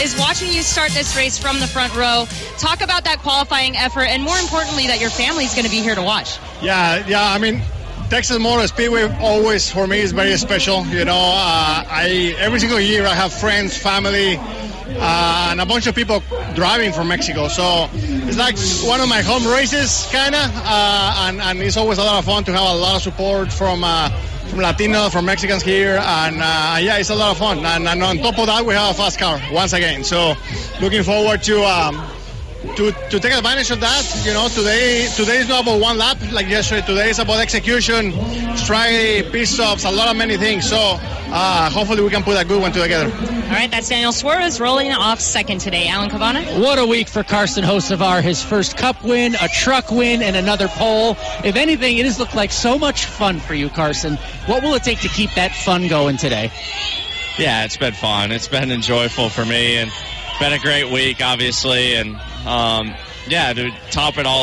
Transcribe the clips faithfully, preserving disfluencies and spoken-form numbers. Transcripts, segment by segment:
is watching you start this race from the front row. Talk about that qualifying effort, and more importantly, that your family's going to be here to watch. Yeah, yeah, I mean, Texas Motor Speedway always, for me, is very special. You know, uh, I every single year I have friends, family, uh, and a bunch of people driving from Mexico. So it's like one of my home races, kind of, uh, and, and it's always a lot of fun to have a lot of support from uh, from Latinos, from Mexicans here, and uh, yeah, it's a lot of fun. And, and on top of that, we have a fast car once again. So looking forward to um, to to take advantage of that. You know, today today is not about one lap like yesterday. Today is about execution, strike, pit stops, a lot of many things. So uh, hopefully we can put a good one together. All right, that's Daniel Suarez rolling off second today. Alan Cavanna? What a week for Carson Hocevar. His first Cup win, a truck win, and another pole. If anything, it has looked like so much fun for you, Carson. What will it take to keep that fun going today? Yeah, it's been fun. It's been enjoyable for me, and been a great week, obviously. And, um, yeah, to top it all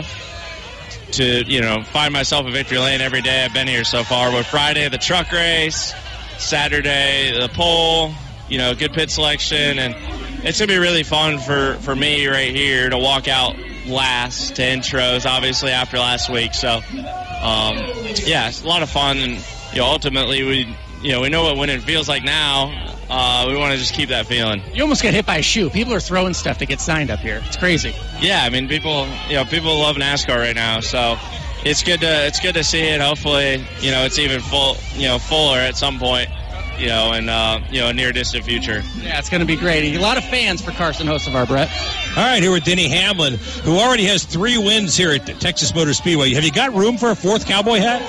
off, to, you know, find myself a victory lane every day I've been here so far. With Friday, the truck race, Saturday, the pole, you know, good pit selection, and it's going to be really fun for, for me right here to walk out last to intros, obviously, after last week. So, um, yeah, it's a lot of fun, and, you know, ultimately we, you know, we know what winning feels like now. Uh, we want to just keep that feeling. You almost get hit by a shoe. People are throwing stuff to get signed up here. It's crazy. Yeah, I mean, people, you know, people love NASCAR right now, so it's good to it's good to see it. Hopefully, you know, it's even full, you know, fuller at some point, you know, in uh, you know, near distant future. Yeah, it's going to be great. A lot of fans for Carson Hocevar, Brett. All right, here with Denny Hamlin, who already has three wins here at Texas Motor Speedway. Have you got room for a fourth cowboy hat?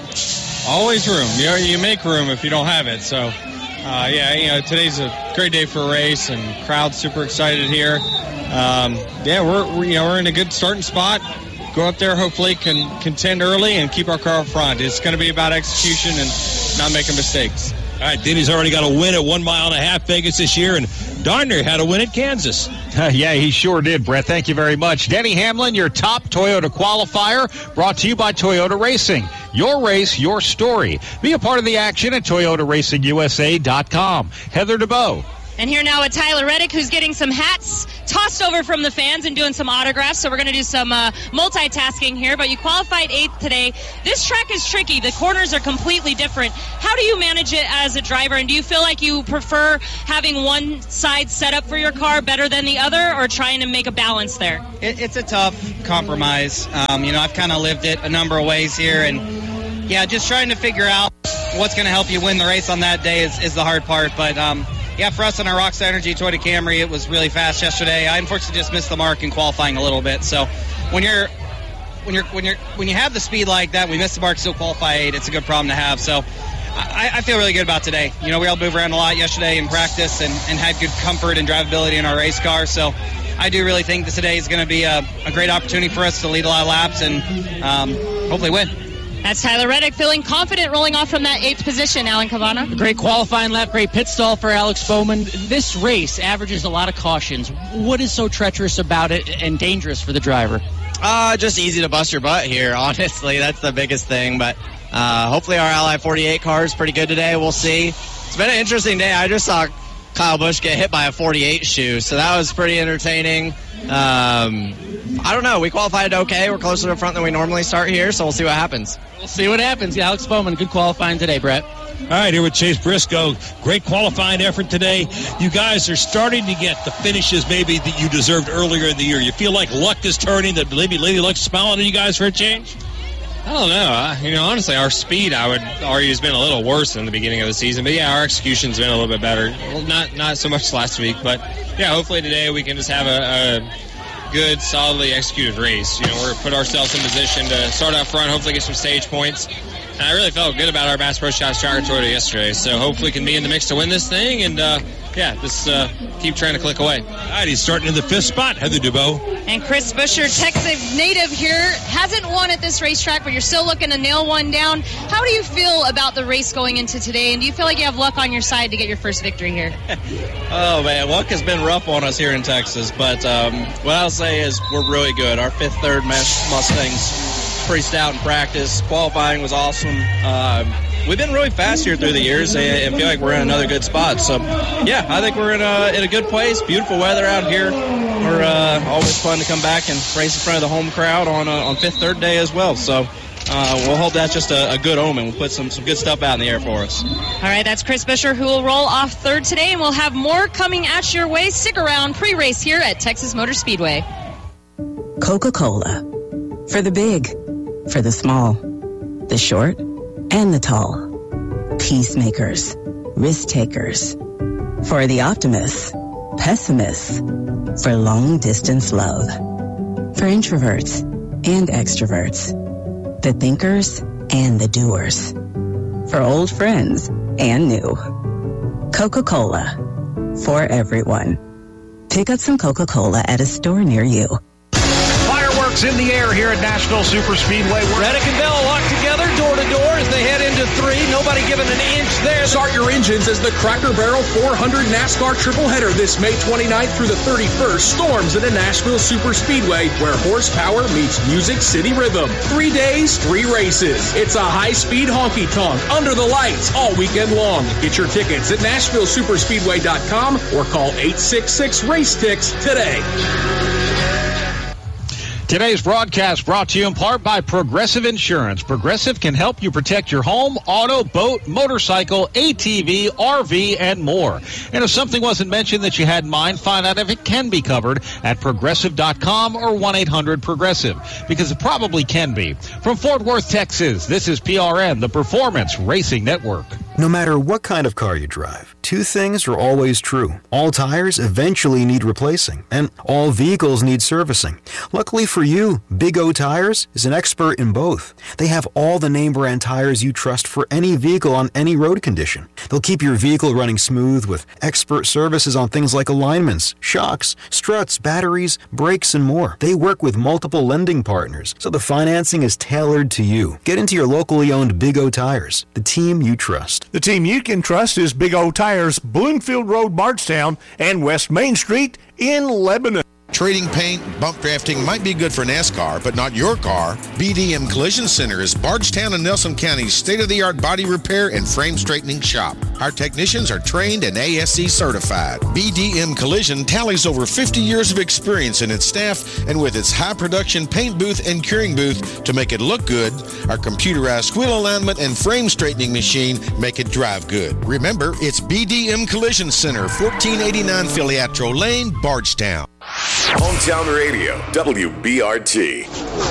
Always room. You know, you make room if you don't have it. So, uh, yeah, you know, today's a great day for a race, and crowd's super excited here. Um, yeah, we're, we're you know we're in a good starting spot. Go up there, hopefully can contend early and keep our car up front. It's going to be about execution and not making mistakes. All right, Denny's already got a win at one mile and a half Vegas this year, and Darner had a win at Kansas. Yeah, he sure did, Brett. Thank you very much. Denny Hamlin, your top Toyota qualifier, brought to you by Toyota Racing. Your race, your story. Be a part of the action at Toyota Racing U S A dot com. Heather DeBow. And here now with Tyler Reddick, who's getting some hats tossed over from the fans and doing some autographs. So we're going to do some uh, multitasking here. But you qualified eighth today. This track is tricky. The corners are completely different. How do you manage it as a driver? And do you feel like you prefer having one side set up for your car better than the other, or trying to make a balance there? It, it's a tough compromise. Um, you know, I've kind of lived it a number of ways here. And, yeah, just trying to figure out what's going to help you win the race on that day is, is the hard part. But, um, yeah, for us on our Rockstar Energy Toyota Camry, it was really fast yesterday. I unfortunately just missed the mark in qualifying a little bit. So when you're when you're when you're when you have the speed like that, we missed the mark, still qualify eight. It's a good problem to have. So I, I feel really good about today. You know, we all moved around a lot yesterday in practice and, and had good comfort and drivability in our race car. So I do really think that today is going to be a, a great opportunity for us to lead a lot of laps and um, hopefully win. That's Tyler Reddick feeling confident rolling off from that eighth position. Alan Cavanna. Great qualifying lap, great pit stall for Alex Bowman. This race averages a lot of cautions. What is so treacherous about it and dangerous for the driver? Uh, just easy to bust your butt here, honestly. That's the biggest thing. But uh, hopefully our Ally forty-eight car is pretty good today. We'll see. It's been an interesting day. I just saw Kyle Busch get hit by a forty-eight shoe, so that was pretty entertaining. Um, I don't know. We qualified okay. We're closer to the front than we normally start here, so we'll see what happens. We'll see what happens. Yeah, Alex Bowman, good qualifying today, Brett. All right, here with Chase Briscoe. Great qualifying effort today. You guys are starting to get the finishes maybe that you deserved earlier in the year. You feel like luck is turning, that maybe Lady Luck's smiling at you guys for a change? I don't know. Uh, you know, honestly, our speed, I would argue, has been a little worse than the beginning of the season. But, yeah, our execution's been a little bit better. Well, not not so much last week. But, yeah, hopefully today we can just have a, a good, solidly executed race. You know, we're put ourselves in position to start out front, hopefully get some stage points. And I really felt good about our Bass Pro Shops Tracker Toyota yesterday. So hopefully can be in the mix to win this thing. And, uh, yeah, just uh, keep trying to click away. All right, he's starting in the fifth spot, Heather DeBow. And Chris Buescher, Texas native here, hasn't won at this racetrack, but you're still looking to nail one down. How do you feel about the race going into today? And do you feel like you have luck on your side to get your first victory here? Oh, man, luck has been rough on us here in Texas. But um, what I'll say is we're really good. Our fifth, third Mustang's pretty stout in practice. Qualifying was awesome. Uh, we've been really fast here through the years and feel like we're in another good spot. So, yeah, I think we're in a, in a good place. Beautiful weather out here. We're uh, always fun to come back and race in front of the home crowd on uh, on fifth third day as well. So uh, we'll hope that's just a, a good omen. We'll put some, some good stuff out in the air for us. All right, that's Chris Buescher, who will roll off third today, and we'll have more coming at your way. Stick around pre-race here at Texas Motor Speedway. Coca-Cola. For the big, for the small, the short, and the tall. Peacemakers, risk takers. For the optimists, pessimists. For long-distance love. For introverts and extroverts. The thinkers and the doers. For old friends and new. Coca-Cola. For everyone. Pick up some Coca-Cola at a store near you. Fireworks in the air here at Nashville Superspeedway. Reddick and Bell locked together door to door as they head into three. Nobody giving an inch there. Start your engines as the Cracker Barrel four hundred NASCAR tripleheader this May twenty-ninth through the thirty-first storms into Nashville Superspeedway, where horsepower meets Music City rhythm. Three days, three races. It's a high-speed honky-tonk under the lights all weekend long. Get your tickets at Nashville Superspeedway dot com or call eight six six race ticks today. Today's broadcast brought to you in part by Progressive Insurance. Progressive can help you protect your home, auto, boat, motorcycle, A T V, R V, and more. And if something wasn't mentioned that you had in mind, find out if it can be covered at progressive dot com or one eight hundred progressive, because it probably can be. From Fort Worth, Texas, this is P R N, the Performance Racing Network. No matter what kind of car you drive, two things are always true. All tires eventually need replacing, and all vehicles need servicing. Luckily for you, Big O Tires is an expert in both. They have all the name brand tires you trust for any vehicle on any road condition. They'll keep your vehicle running smooth with expert services on things like alignments, shocks, struts, batteries, brakes, and more. They work with multiple lending partners, so the financing is tailored to you. Get into your locally owned Big O Tires, the team you trust. The team you can trust is Big O Tires, Bloomfield Road, Bardstown, and West Main Street in Lebanon. Trading paint, bump drafting might be good for NASCAR, but not your car. B D M Collision Center is Bardstown and Nelson County's state-of-the-art body repair and frame straightening shop. Our technicians are trained and A S C certified. B D M Collision tallies over fifty years of experience in its staff, and with its high-production paint booth and curing booth to make it look good, our computerized wheel alignment and frame straightening machine make it drive good. Remember, it's B D M Collision Center, fourteen eighty-nine Filiatro Lane, Bardstown. Hometown Radio, W B R T.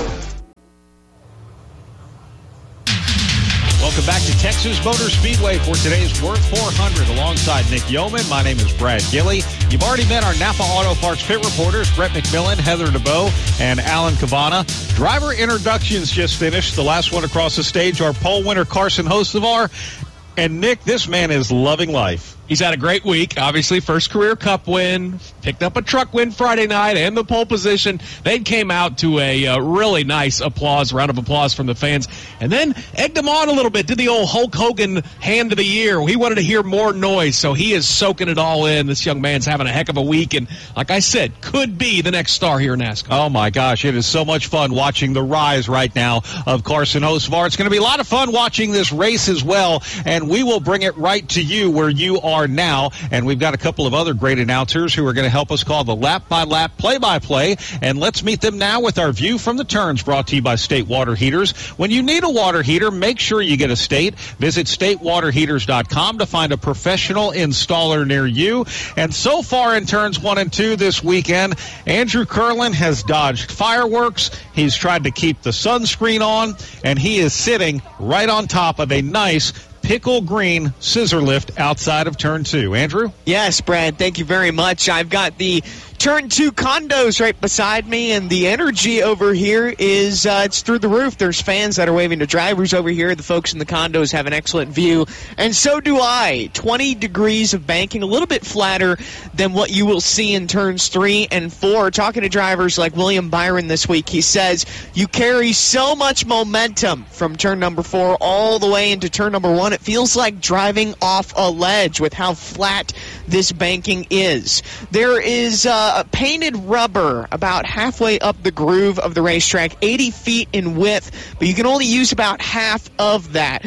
Welcome back to Texas Motor Speedway for today's Worth four hundred. Alongside Nick Yeoman, my name is Brad Gilley. You've already met our Napa Auto Parts pit reporters, Brett McMillan, Heather DeBow, and Alan Cavana. Driver introductions just finished. The last one across the stage, our pole winner, Carson Hocevar. And Nick, this man is loving life. He's had a great week. Obviously, first career cup win, picked up a truck win Friday night and the pole position. They came out to a uh, really nice applause, round of applause from the fans, and then egged him on a little bit, did the old Hulk Hogan hand of the year. He wanted to hear more noise, so he is soaking it all in. This young man's having a heck of a week, and like I said, could be the next star here in NASCAR. Oh, my gosh, it is so much fun watching the rise right now of Carson Hocevar. It's going to be a lot of fun watching this race as well, and we will bring it right to you where you are now. And we've got a couple of other great announcers who are going to help us call the lap-by-lap play-by-play. And let's meet them now with our view from the turns, brought to you by State Water Heaters. When you need a water heater, make sure you get a State. Visit state water heaters dot com to find a professional installer near you. And so far in turns one and two this weekend, Andrew Curlin has dodged fireworks. He's tried to keep the sunscreen on, and he is sitting right on top of a nice pickle green scissor lift outside of turn two. Andrew? Yes, Brad, thank you very much. I've got the turn two condos right beside me, and the energy over here is uh, it's through the roof. There's fans that are waving to drivers over here. The folks in the condos have an excellent view, and so do I. twenty degrees of banking, a little bit flatter than what you will see in turns three and four. Talking to drivers like William Byron this week, he says, you carry so much momentum from turn number four all the way into turn number one. It feels like driving off a ledge with how flat this banking is. There is uh, painted rubber about halfway up the groove of the racetrack, eighty feet in width, but you can only use about half of that.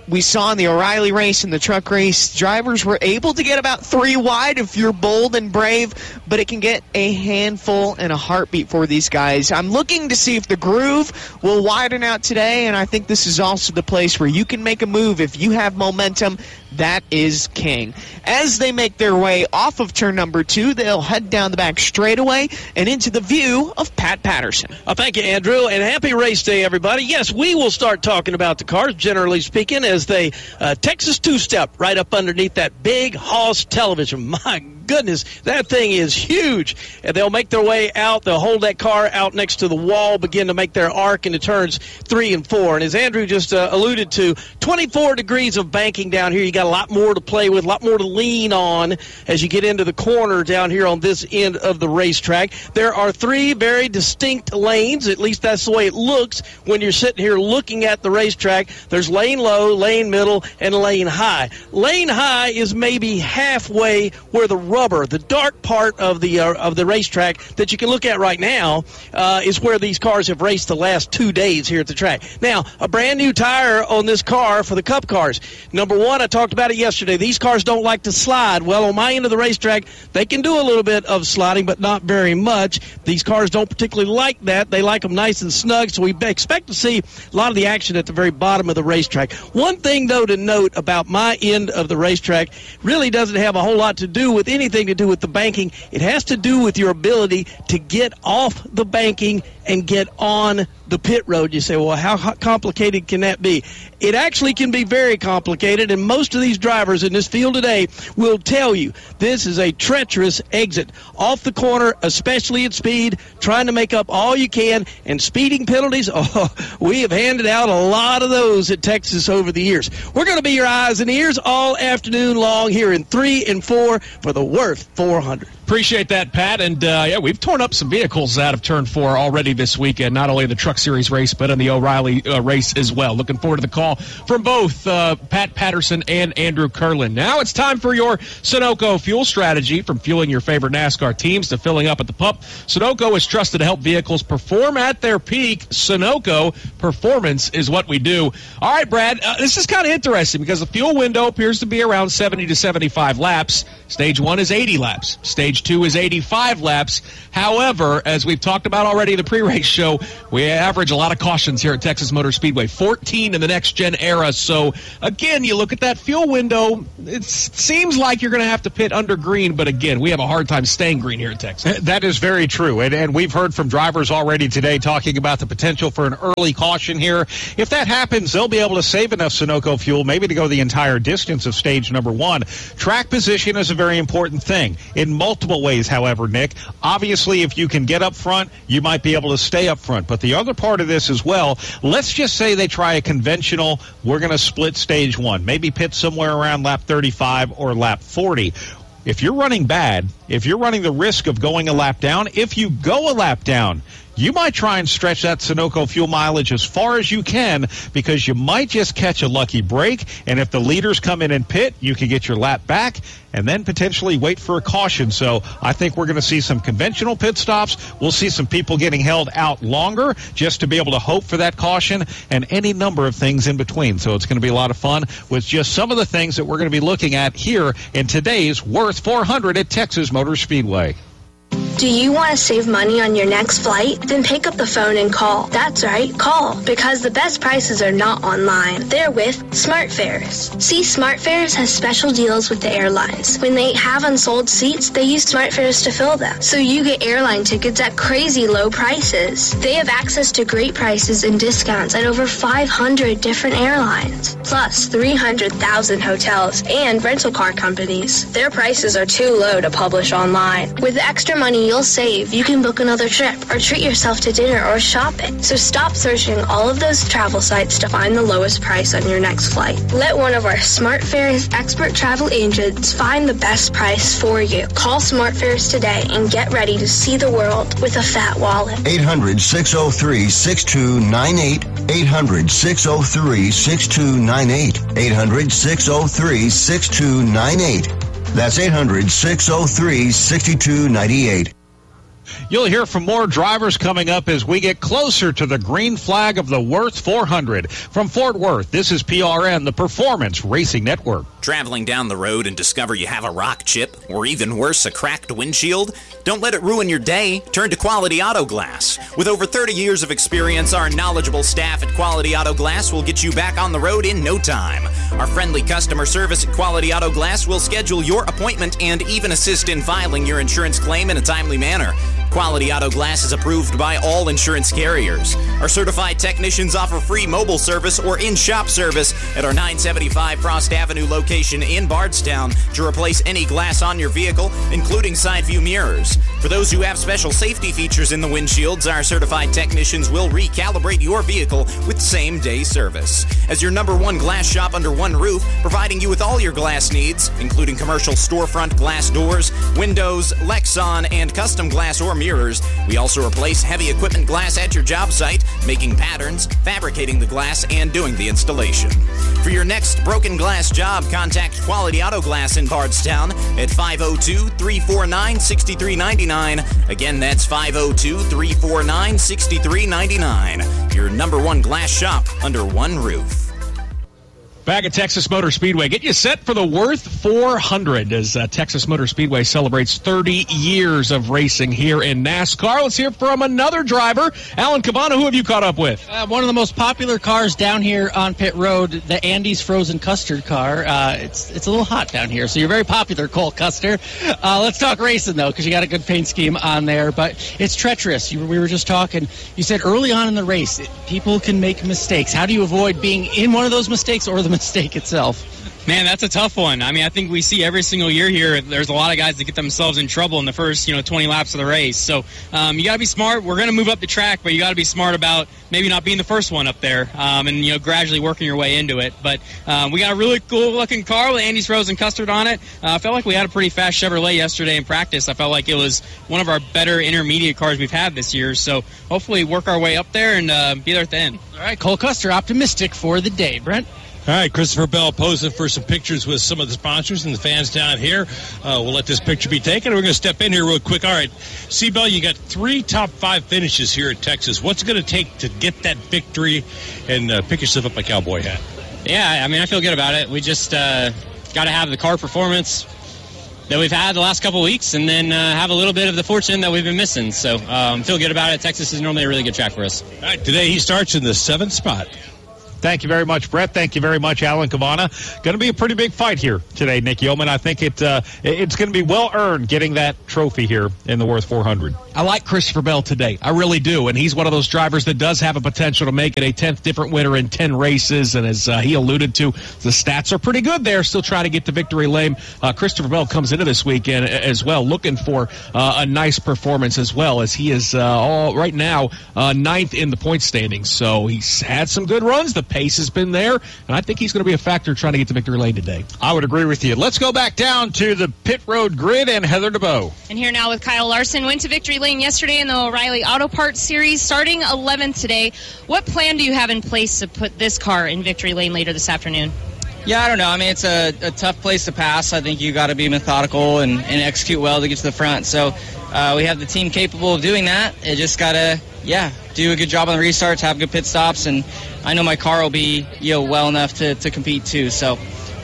we saw in the O'Reilly race and the truck race, drivers were able to get about three wide if you're bold and brave, but it can get a handful and a heartbeat for these guys. I'm looking to see if the groove will widen out today, and I think this is also the place where you can make a move if you have momentum. That is king. As they make their way off of turn number two, they'll head down the back straightaway and into the view of Pat Patterson. Uh, thank you, Andrew, and happy race day, everybody. Yes, we will start talking about the cars, generally speaking, as they uh, Texas two-step right up underneath that big Haas television. My goodness, that thing is huge. And they'll make their way out. They'll hold that car out next to the wall, begin to make their arc into turns three and four. And as Andrew just uh, alluded to, twenty-four degrees of banking down here. You got a lot more to play with, a lot more to lean on as you get into the corner down here on this end of the racetrack. There are three very distinct lanes. At least that's the way it looks when you're sitting here looking at the racetrack. There's lane low, lane middle, and lane high. Lane high is maybe halfway where the rubber, the dark part of the uh, of the racetrack that you can look at right now, uh, is where these cars have raced the last two days here at the track. Now, a brand new tire on this car for the Cup cars. Number one, I talked about it yesterday. These cars don't like to slide. Well, on my end of the racetrack, they can do a little bit of sliding, but not very much. These cars don't particularly like that. They like them nice and snug, so we expect to see a lot of the action at the very bottom of the racetrack. One thing, though, to note about my end of the racetrack really doesn't have a whole lot to do with anything to do with the banking. It has to do with your ability to get off the banking and get on the pit road. You say, well, how complicated can that be? It actually can be very complicated, and most of these drivers in this field today will tell you this is a treacherous exit off the corner, especially at speed, trying to make up all you can, and speeding penalties, oh, we have handed out a lot of those at Texas over the years. We're going to be your eyes and ears all afternoon long here in three and four for the Worth four hundred. Appreciate that, Pat. And, uh, yeah, we've torn up some vehicles out of Turn four already this weekend, not only the Truck Series race, but in the O'Reilly uh, race as well. Looking forward to the call from both uh, Pat Patterson and Andrew Curlin. Now it's time for your Sunoco fuel strategy. From fueling your favorite NASCAR teams to filling up at the pump, Sunoco is trusted to help vehicles perform at their peak. Sunoco performance is what we do. All right, Brad, uh, this is kind of interesting because the fuel window appears to be around seventy to seventy-five laps. Stage one is eighty laps. Stage two is eighty-five laps. However, as we've talked about already in the pre-race show, we average a lot of cautions here at Texas Motor Speedway, fourteen in the next-gen era. So, again, you look at that fuel window, it seems like you're going to have to pit under green, but again, we have a hard time staying green here at Texas. That is very true, and, and we've heard from drivers already today talking about the potential for an early caution here. If that happens, they'll be able to save enough Sunoco fuel maybe to go the entire distance of stage number one. Track position is a very important thing in multiple ways, however, Nick. Obviously, if you can get up front, you might be able to stay up front. But the other part of this as well, let's just say they try a conventional, we're going to split stage one, maybe pit somewhere around lap thirty-five or lap forty. If you're running bad, if you're running the risk of going a lap down, if you go a lap down, you might try and stretch that Sunoco fuel mileage as far as you can because you might just catch a lucky break, and if the leaders come in and pit, you can get your lap back and then potentially wait for a caution. So I think we're going to see some conventional pit stops. We'll see some people getting held out longer just to be able to hope for that caution and any number of things in between. So it's going to be a lot of fun with just some of the things that we're going to be looking at here in today's Worth four hundred at Texas Motor Speedway. Do you want to save money on your next flight? Then pick up the phone and call. That's right, call. Because the best prices are not online. They're with SmartFares. See, SmartFares has special deals with the airlines. When they have unsold seats, they use SmartFares to fill them. So you get airline tickets at crazy low prices. They have access to great prices and discounts at over five hundred different airlines. Plus three hundred thousand hotels and rental car companies. Their prices are too low to publish online. With the extra money you'll save, you can book another trip or treat yourself to dinner or shopping. So stop searching all of those travel sites to find the lowest price on your next flight. Let one of our SmartFares expert travel agents find the best price for you. Call SmartFares today and get ready to see the world with a fat wallet. eight hundred, six oh three, six two nine eight. eight hundred, six oh three, six two nine eight. eight hundred, six oh three, six two nine eight. That's eight hundred, six oh three, six two nine eight. You'll hear from more drivers coming up as we get closer to the green flag of the Worth four hundred. From Fort Worth, this is P R N, the Performance Racing Network. Traveling down the road and discover you have a rock chip, or even worse, a cracked windshield? Don't let it ruin your day. Turn to Quality Auto Glass. With over thirty years of experience, our knowledgeable staff at Quality Auto Glass will get you back on the road in no time. Our friendly customer service at Quality Auto Glass will schedule your appointment and even assist in filing your insurance claim in a timely manner. Quality Auto Glass is approved by all insurance carriers. Our certified technicians offer free mobile service or in-shop service at our nine seventy-five Frost Avenue location in Bardstown to replace any glass on your vehicle, including side view mirrors. For those who have special safety features in the windshields, our certified technicians will recalibrate your vehicle with same-day service. As your number one glass shop under one roof, providing you with all your glass needs, including commercial storefront glass doors, windows, Lexan, and custom glass or mirrors. We also replace heavy equipment glass at your job site, making patterns, fabricating the glass, and doing the installation. For your next broken glass job, contact Quality Auto Glass in Bardstown at five oh two, three four nine, six three nine nine. Again, that's five oh two, three four nine, six three nine nine. Your number one glass shop under one roof. Back at Texas Motor Speedway, get you set for the Worth four hundred as uh, Texas Motor Speedway celebrates thirty years of racing here in NASCAR. Let's hear from another driver. Alan Cabana, who have you caught up with? Uh, one of the most popular cars down here on pit road, the Andy's Frozen Custard car. Uh, it's it's a little hot down here, so you're very popular, Cole Custer. Uh, let's talk racing, though, because you got a good paint scheme on there, but it's treacherous. You, we were just talking. You said early on in the race, it, people can make mistakes. How do you avoid being in one of those mistakes or the mistake itself? Man, that's a tough one. I mean, I think we see every single year here, there's a lot of guys that get themselves in trouble in the first, you know, twenty laps of the race. So um, you got to be smart. We're going to move up the track, but you got to be smart about maybe not being the first one up there um, and, you know, gradually working your way into it. But um, we got a really cool-looking car with Andy's Frozen Custard on it. Uh, I felt like we had a pretty fast Chevrolet yesterday in practice. I felt like it was one of our better intermediate cars we've had this year. So hopefully work our way up there and uh, be there at the end. All right, Cole Custer, optimistic for the day. Brent? All right, Christopher Bell posing for some pictures with some of the sponsors and the fans down here. Uh, we'll let this picture be taken. We're going to step in here real quick. All right, C-Bell, you got three top five finishes here at Texas. What's it going to take to get that victory and uh, pick yourself up a cowboy hat? Yeah, I mean, I feel good about it. We just uh, got to have the car performance that we've had the last couple of weeks and then uh, have a little bit of the fortune that we've been missing. So um, feel good about it. Texas is normally a really good track for us. All right, today he starts in the seventh spot. Thank you very much, Brett. Thank you very much, Alan Cabana. Going to be a pretty big fight here today, Nick Yeoman. I think it uh, it's going to be well earned getting that trophy here in the Worth four hundred. I like Christopher Bell today. I really do. And he's one of those drivers that does have a potential to make it a tenth different winner in ten races. And as uh, he alluded to, the stats are pretty good there. Still trying to get to victory lane. Uh, Christopher Bell comes into this weekend as well, looking for uh, a nice performance as well, as he is uh, all right now uh, ninth in the point standings. So he's had some good runs. The pace has been there, and I think he's going to be a factor trying to get to victory lane today. I would agree with you. Let's go back down to the pit road grid and Heather DeBow. And here now with Kyle Larson. Went to victory lane yesterday in the O'Reilly Auto Parts Series, starting eleventh today. What plan do you have in place to put this car in victory lane later this afternoon? Yeah, I don't know. I mean, it's a, a tough place to pass. I think you got to be methodical and, and execute well to get to the front. So uh, we have the team capable of doing that. It just got to, yeah, do a good job on the restarts, have good pit stops, and I know my car will be, you know, well enough to, to compete too. So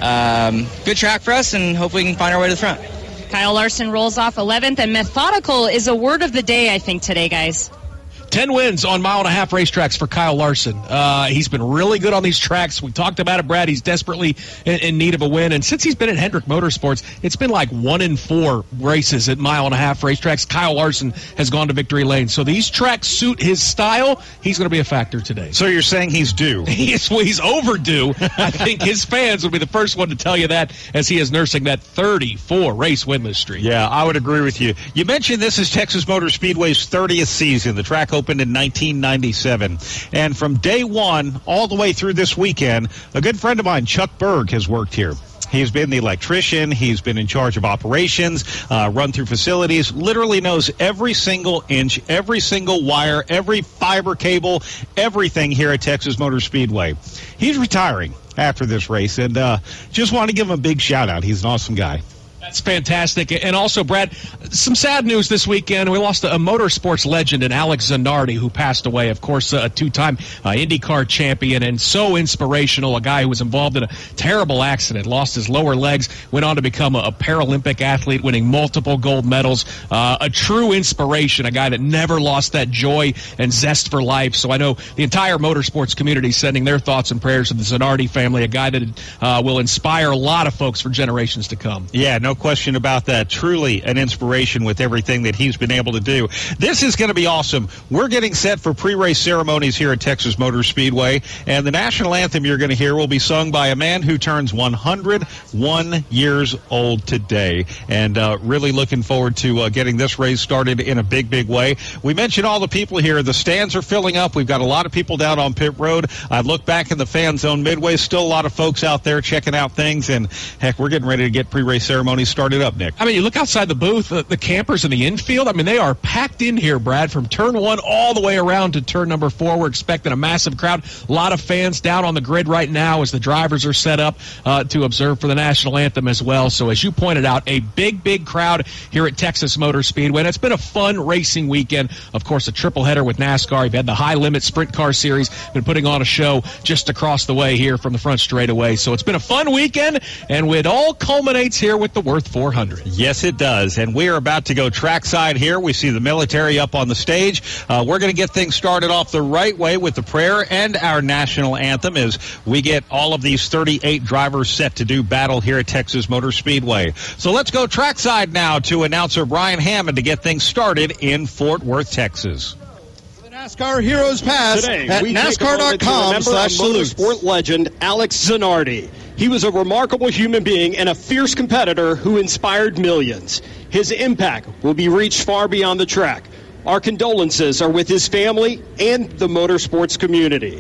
um, good track for us, and hopefully we can find our way to the front. Kyle Larson rolls off eleventh, and methodical is a word of the day, I think, today, guys. Ten wins on mile and a half racetracks for Kyle Larson. Uh, he's been really good on these tracks. We talked about it, Brad. He's desperately in, in need of a win. And since he's been at Hendrick Motorsports, it's been like one in four races at mile and a half racetracks. Kyle Larson has gone to victory lane. So these tracks suit his style. He's going to be a factor today. So you're saying he's due? He is, well, he's overdue. I think his fans will be the first one to tell you that, as he is nursing that thirty-four race winless streak. Yeah, I would agree with you. You mentioned this is Texas Motor Speedway's thirtieth season. The track opened in nineteen ninety-seven. And from day one all the way through this weekend, a good friend of mine, Chuck Berg, has worked here. He's been the electrician. He's been in charge of operations, uh, run through facilities, literally knows every single inch, every single wire, every fiber cable, everything here at Texas Motor Speedway. He's retiring after this race, and uh, just want to give him a big shout out. He's an awesome guy. That's fantastic. And also, Brad, some sad news this weekend. We lost a, a motorsports legend in Alex Zanardi, who passed away. Of course, a two-time uh, IndyCar champion and so inspirational, a guy who was involved in a terrible accident, lost his lower legs, went on to become a, a Paralympic athlete, winning multiple gold medals, uh, a true inspiration, a guy that never lost that joy and zest for life. So I know the entire motorsports community is sending their thoughts and prayers to the Zanardi family, a guy that uh, will inspire a lot of folks for generations to come. Yeah, no question about that. Truly an inspiration with everything that he's been able to do. This is going to be awesome. We're getting set for pre-race ceremonies here at Texas Motor Speedway, and the national anthem you're going to hear will be sung by a man who turns one hundred one years old today. And uh, really looking forward to uh, getting this race started in a big, big way. We mentioned all the people here. The stands are filling up. We've got a lot of people down on pit road. I look back in the fan zone midway, still a lot of folks out there checking out things, and heck, we're getting ready to get pre-race ceremonies started up, Nick. I mean, you look outside the booth, uh, the campers in the infield, I mean, they are packed in here, Brad, from turn one all the way around to turn number four. We're expecting a massive crowd. A lot of fans down on the grid right now as the drivers are set up uh, to observe for the national anthem as well. So as you pointed out, a big, big crowd here at Texas Motor Speedway. And it's been a fun racing weekend. Of course, a triple header with NASCAR. You've had the High Limit Sprint Car Series, been putting on a show just across the way here from the front straightaway. So it's been a fun weekend, and it all culminates here with the Worth four hundred. Yes, it does. And we are about to go trackside here. We see the military up on the stage. Uh, we're going to get things started off the right way with the prayer and our national anthem as we get all of these thirty-eight drivers set to do battle here at Texas Motor Speedway. So let's go trackside now to announcer Brian Hammond to get things started in Fort Worth, Texas. NASCAR Heroes Pass Today, at we take a NASCAR dot com slash salute. Motorsport legend Alex Zanardi. He was a remarkable human being and a fierce competitor who inspired millions. His impact will be reached far beyond the track. Our condolences are with his family and the motorsports community.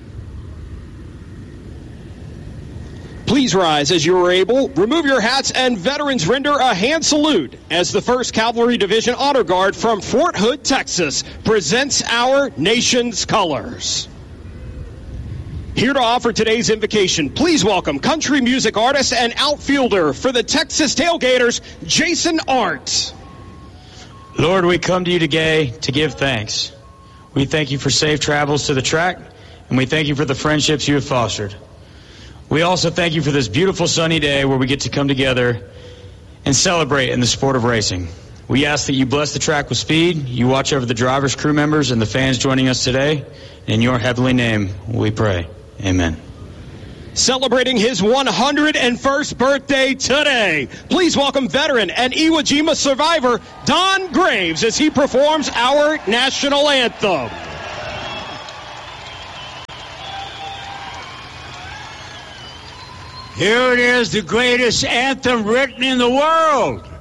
Please rise as you are able. Remove your hats, and veterans render a hand salute as the first Cavalry Division Honor Guard from Fort Hood, Texas, presents our nation's colors. Here to offer today's invocation, please welcome country music artist and outfielder for the Texas Tailgaters, Jason Arndt. Lord, we come to you today to give thanks. We thank you for safe travels to the track, and we thank you for the friendships you have fostered. We also thank you for this beautiful sunny day where we get to come together and celebrate in the sport of racing. We ask that you bless the track with speed, you watch over the drivers, crew members, and the fans joining us today. In your heavenly name, we pray. Amen. Celebrating his one hundred first birthday today, please welcome veteran and Iwo Jima survivor Don Graves as he performs our national anthem. Here it is, the greatest anthem written in the world.